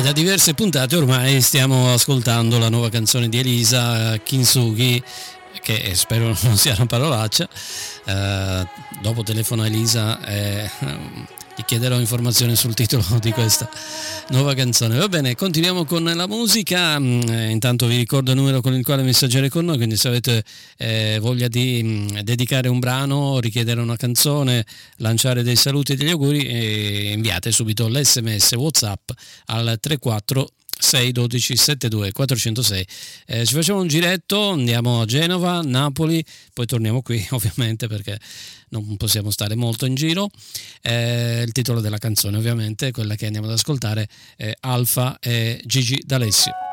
E da diverse puntate ormai stiamo ascoltando la nuova canzone di Elisa, Kintsugi, che spero non sia una parolaccia. Dopo telefono a Elisa gli chiederò informazioni sul titolo di questa nuova canzone. Va bene, continuiamo con la musica. Intanto vi ricordo il numero con il quale messaggiare con noi, quindi se avete voglia di dedicare un brano, richiedere una canzone, lanciare dei saluti e degli auguri, inviate subito l'SMS WhatsApp al 34 612 72 406. Ci facciamo un giretto, andiamo a Genova, Napoli, poi torniamo qui ovviamente perché non possiamo stare molto in giro. Il titolo della canzone ovviamente, quella che andiamo ad ascoltare, è Alfa e Gigi D'Alessio.